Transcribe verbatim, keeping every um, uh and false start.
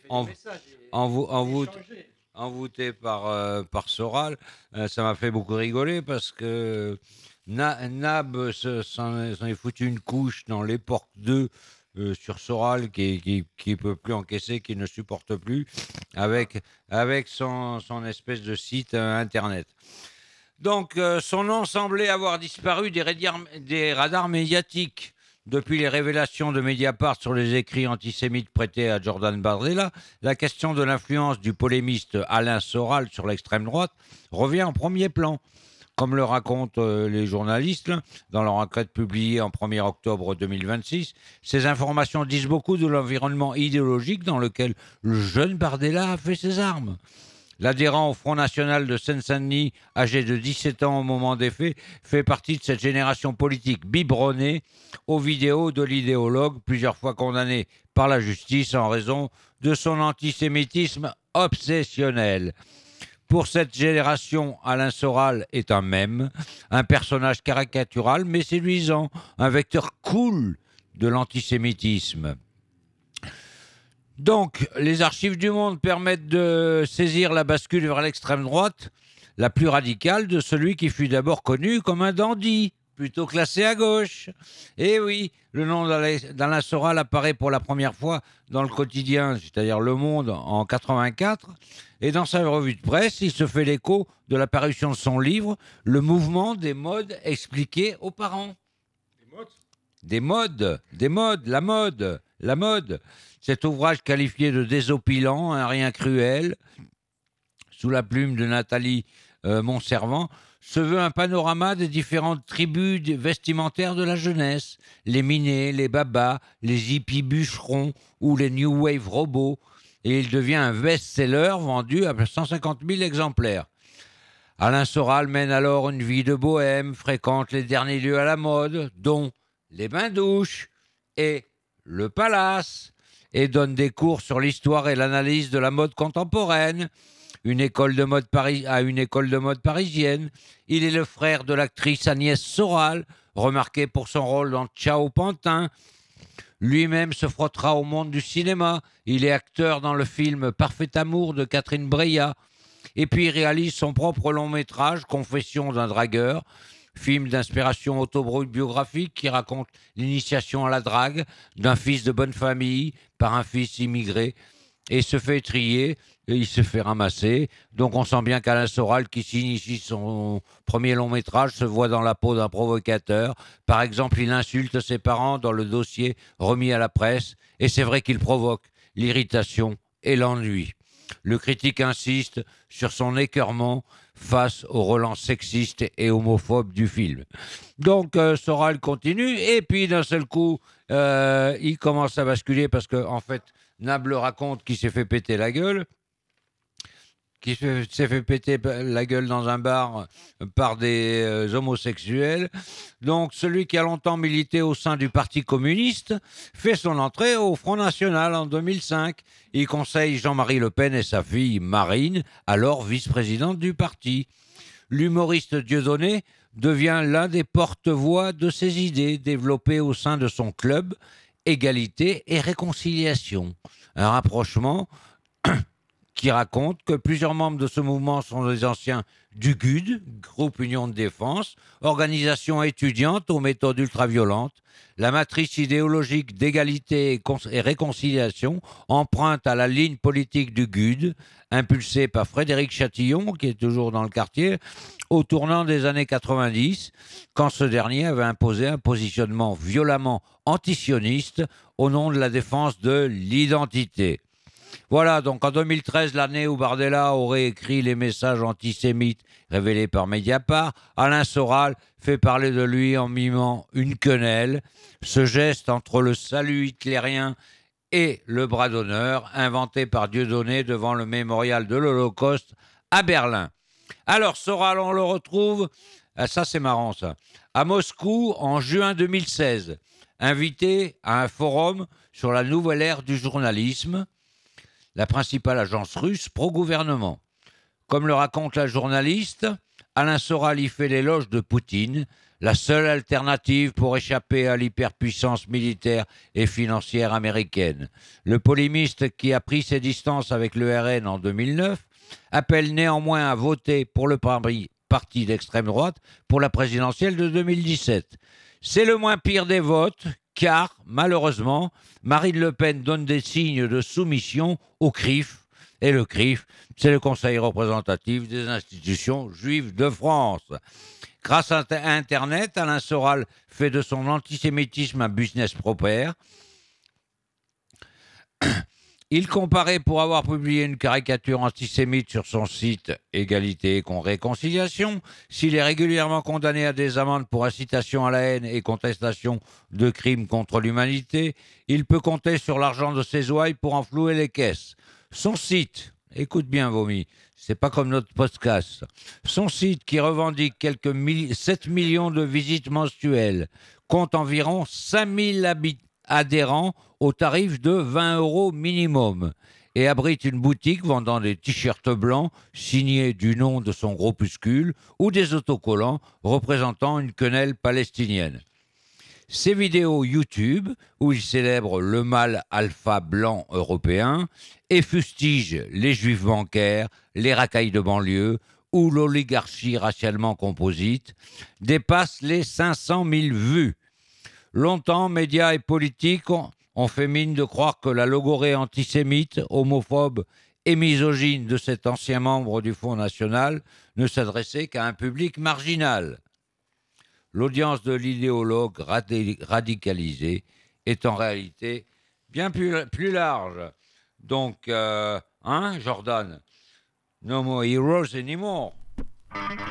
en, envo- envoûté, envoûté par, euh, par Soral. Euh, ça m'a fait beaucoup rigoler parce que Na- Nab se- s'en est, s'en est foutu une couche dans l'époque deux euh, sur Soral qui qui, qui peut plus encaisser, qui ne supporte plus, avec, avec son, son espèce de site euh, internet. Donc, euh, son nom semblait avoir disparu des, radiar- des radars médiatiques. Depuis les révélations de Mediapart sur les écrits antisémites prêtés à Jordan Bardella, la question de l'influence du polémiste Alain Soral sur l'extrême droite revient en premier plan. Comme le racontent euh, les journalistes dans leur enquête publiée en premier octobre deux mille vingt-six, ces informations disent beaucoup de l'environnement idéologique dans lequel le jeune Bardella a fait ses armes. L'adhérent au Front National de Seine-Saint-Denis, âgé de dix-sept ans au moment des faits, fait partie de cette génération politique biberonnée aux vidéos de l'idéologue, plusieurs fois condamné par la justice en raison de son antisémitisme obsessionnel. Pour cette génération, Alain Soral est un mème, un personnage caricatural mais séduisant, un vecteur cool de l'antisémitisme. Donc, les archives du Monde permettent de saisir la bascule vers l'extrême droite, la plus radicale de celui qui fut d'abord connu comme un dandy, plutôt classé à gauche. Et oui, le nom d'Alain Soral apparaît pour la première fois dans le quotidien, c'est-à-dire Le Monde, en quatre-vingt-quatre. Et dans sa revue de presse, il se fait l'écho de la parution de son livre « Le mouvement des modes expliqués aux parents ». Des modes, des modes, la mode, la mode. Cet ouvrage qualifié de désopilant, un rien cruel, sous la plume de Nathalie euh, Montservant, se veut un panorama des différentes tribus vestimentaires de la jeunesse, les minés, les babas, les hippies bûcherons ou les new wave robots, et il devient un best-seller vendu à cent cinquante mille exemplaires. Alain Soral mène alors une vie de bohème, fréquente les derniers lieux à la mode, dont les bains-douches et le palace, et donne des cours sur l'histoire et l'analyse de la mode contemporaine une école de mode Paris, à une école de mode parisienne. Il est le frère de l'actrice Agnès Soral, remarquée pour son rôle dans Ciao Pantin. Lui-même se frottera au monde du cinéma. Il est acteur dans le film Parfait Amour de Catherine Breillat. Et puis il réalise son propre long métrage, Confession d'un dragueur, film d'inspiration autobiographique qui raconte l'initiation à la drague d'un fils de bonne famille par un fils immigré et se fait trier, et il se fait ramasser. Donc on sent bien qu'Alain Soral, qui s'initie son premier long métrage, se voit dans la peau d'un provocateur. Par exemple, il insulte ses parents dans le dossier remis à la presse, et c'est vrai qu'il provoque l'irritation et l'ennui. Le critique insiste sur son écœurement face au relents sexistes et homophobes du film. Donc euh, Soral continue, et puis d'un seul coup, euh, il commence à basculer parce que, en fait, Nab raconte qu'il s'est fait péter la gueule, qui s'est fait péter la gueule dans un bar par des euh, homosexuels. Donc, celui qui a longtemps milité au sein du Parti communiste fait son entrée au Front National en deux mille cinq. Il conseille Jean-Marie Le Pen et sa fille Marine, alors vice-présidente du parti. L'humoriste Dieudonné devient l'un des porte-voix de ses idées développées au sein de son club Égalité et Réconciliation. Un rapprochement qui raconte que plusieurs membres de ce mouvement sont des anciens du G U D, Groupe Union de Défense, organisation étudiante aux méthodes ultra-violentes. La matrice idéologique d'égalité et réconciliation emprunte à la ligne politique du G U D, impulsée par Frédéric Chatillon, qui est toujours dans le quartier, au tournant des années quatre-vingt-dix, quand ce dernier avait imposé un positionnement violemment antisioniste au nom de la défense de l'identité. Voilà, donc en deux mille treize, l'année où Bardella aurait écrit les messages antisémites révélés par Mediapart, Alain Soral fait parler de lui en mimant une quenelle, ce geste entre le salut hitlérien et le bras d'honneur inventé par Dieudonné devant le mémorial de l'Holocauste à Berlin. Alors Soral, on le retrouve, ah, ça c'est marrant ça, à Moscou en juin deux mille seize, invité à un forum sur la nouvelle ère du journalisme, la principale agence russe pro-gouvernement. Comme le raconte la journaliste, Alain Soral y fait l'éloge de Poutine, la seule alternative pour échapper à l'hyperpuissance militaire et financière américaine. Le polémiste qui a pris ses distances avec le R N en deux mille neuf appelle néanmoins à voter pour le parti d'extrême droite pour la présidentielle de deux mille dix-sept. C'est le moins pire des votes, car, malheureusement, Marine Le Pen donne des signes de soumission au C R I F. Et le C R I F, c'est le Conseil représentatif des institutions juives de France. Grâce à Internet, Alain Soral fait de son antisémitisme un business proper. Il comparait pour avoir publié une caricature antisémite sur son site Égalité et Réconciliation. S'il est régulièrement condamné à des amendes pour incitation à la haine et contestation de crimes contre l'humanité, il peut compter sur l'argent de ses ouailles pour enflouer les caisses. Son site, écoute bien Vomi, c'est pas comme notre podcast, son site qui revendique quelques mille, sept millions de visites mensuelles, compte environ cinq mille habitants adhérents au tarif de vingt euros minimum et abrite une boutique vendant des t-shirts blancs signés du nom de son groupuscule ou des autocollants représentant une quenelle palestinienne. Ses vidéos YouTube, où il célèbre le mâle alpha blanc européen et fustige les juifs bancaires, les racailles de banlieue ou l'oligarchie racialement composite, dépassent les cinq cent mille vues. Longtemps, médias et politiques ont, ont fait mine de croire que la logorée antisémite, homophobe et misogyne de cet ancien membre du Front National ne s'adressait qu'à un public marginal. L'audience de l'idéologue radi- radicalisé est en réalité bien plus, plus large. Donc, euh, hein, Jordan? No more heroes anymore.